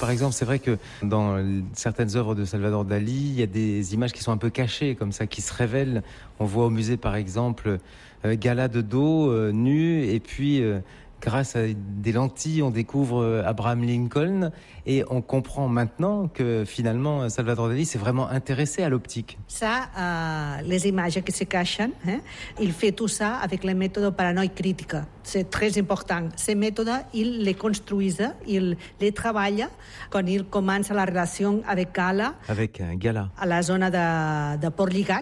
par exemple, c'est vrai que dans certaines œuvres de Salvador Dali, il y a des images qui sont un peu cachées, comme ça, qui se révèlent. On voit au musée, par exemple, Gala de dos, nu, et puis grâce à des lentilles, on découvre Abraham Lincoln, et on comprend maintenant que finalement Salvador Dali s'est vraiment intéressé à l'optique. Ça, les images qui se cachent, il fait tout ça avec le méthode paranoïa critique. C'est très important. Ces méthodes, il les construit, il les travaille quand il commence la relation avec Gala. Avec Gala. À la zone de Port-Lligat.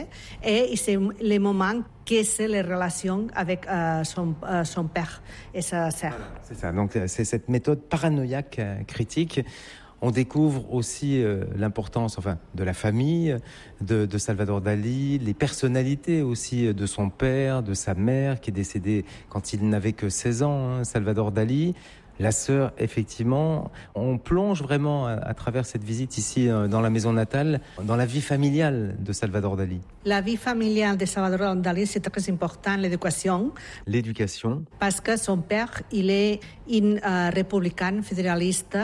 Et c'est le moment que c'est les relations avec son père et sa sœur. Voilà, c'est ça. Donc c'est cette méthode paranoïaque critique. On découvre aussi l'importance de la famille, de Salvador Dali, les personnalités aussi de son père, de sa mère qui est décédée quand il n'avait que 16 ans, Salvador Dali. La sœur, effectivement, on plonge vraiment à travers cette visite ici dans la maison natale, dans la vie familiale de Salvador Dali. La vie familiale de Salvador Dali, c'est très important, l'éducation. L'éducation. Parce que son père, il est un républicain fédéraliste,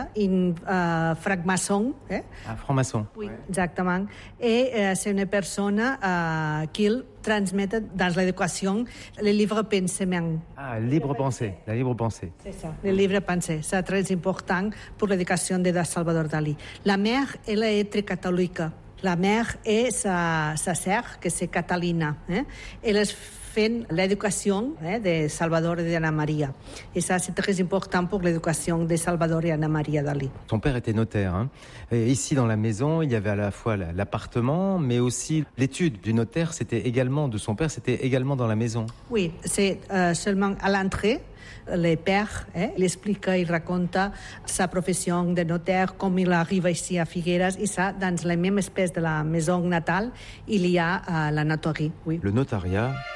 un franc-maçon. Un franc-maçon. Oui, ouais. Exactement. Et c'est une personne qu'il transmet dans l'éducation le libre pensement. Ah, libre pensée, la libre pensée. C'est ça, le libre pensée. C'est très important pour l'éducation de Salvador Dali. La mère, elle est très catholique. La mère et sa sœur, que c'est Catalina. Elles font l'éducation de Salvador et d'Anna Maria. Et ça, c'est très important pour l'éducation de Salvador et Anna Maria Dali. Son père était notaire. Et ici, dans la maison, il y avait à la fois l'appartement, mais aussi l'étude du notaire, c'était également de son père, c'était également dans la maison. Oui, c'est seulement à l'entrée. Le père, il explique, il raconte sa profession de notaire, comme il arrive ici à Figueres, et ça, dans la même espèce de la maison natale, il y a la notarie. Oui. Le notariat,